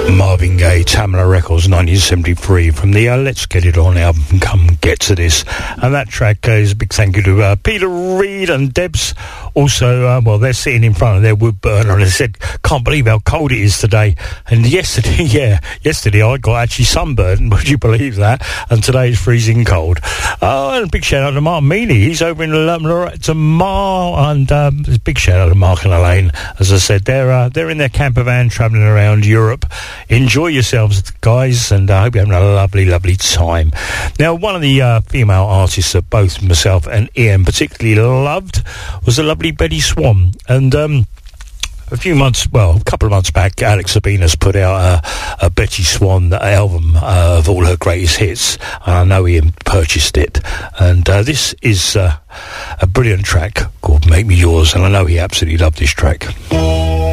Marvin Gaye, Tamla Records, 1973, from the Let's Get It On album, Come Get To This. And that track is a big thank you to Peter Reid and Debs. Also, well, they're sitting in front of their wood burner and they said, can't believe how cold it is today. And yesterday I got actually sunburned, would you believe that? And today it's freezing cold. And a big shout out to Mark Meany, he's over in Loretta Mar, and big shout out to Mark and Elaine. As I said, they're in their camper van travelling around Europe. Enjoy yourselves, guys, and I hope you're having a lovely, lovely time. Now, one of the female artists that both myself and Ian particularly loved was the lovely Betty Swan. And a couple of months back, Alex Sabinas put out a Betty Swan album of all her greatest hits. And I know Ian purchased it. And this is a brilliant track called Make Me Yours. And I know he absolutely loved this track.